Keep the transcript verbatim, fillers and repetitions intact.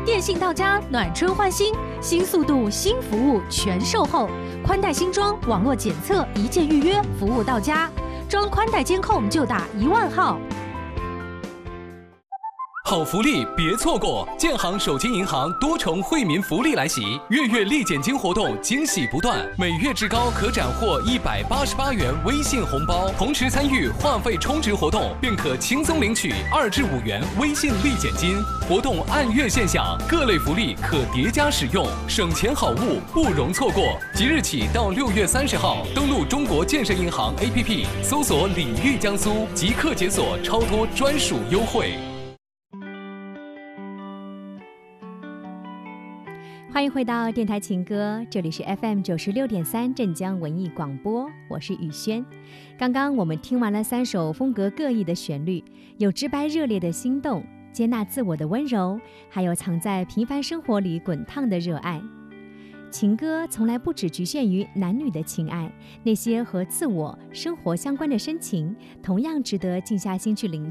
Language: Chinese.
电信到家，暖春换新，新速度、新服务全售后，宽带新装，网络检测，一键预约，服务到家。装宽带监控就打一万号。 好福利别错过！建行手机银行多重惠民福利来袭，月月立减金活动惊喜不断，每月至高可斩获一百八十八元微信红包，同时参与话费充值活动，便可轻松领取二至五元微信立减金。活动按月现享，各类福利可叠加使用，省钱好物不容错过。即日起到六月三十号，登录中国建设银行 A P P， 搜索“礼遇江苏”，即刻解锁超多专属优惠。 欢迎回到电台情歌，这里是 F M 九十六点三镇江文艺广播，我是雨轩。刚刚我们听完了三首风格各异的旋律，有直白热烈的心动，接纳自我的温柔，还有藏在平凡生活里滚烫的热爱。情歌从来不只局限于男女的情爱，那些和自我生活相关的深情，同样值得静下心去聆听。